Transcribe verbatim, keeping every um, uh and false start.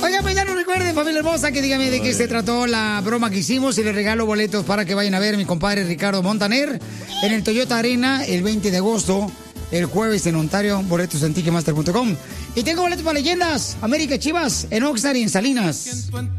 Oigan, pues ya no recuerden, familia hermosa, que dígame de qué se trató la broma que hicimos y les regalo boletos para que vayan a ver a mi compadre Ricardo Montaner en el Toyota Arena el veinte de agosto, el jueves en Ontario, boletos en ticketmaster punto com. Y tengo boletos para Leyendas, América Chivas, en Oxnard y en Salinas.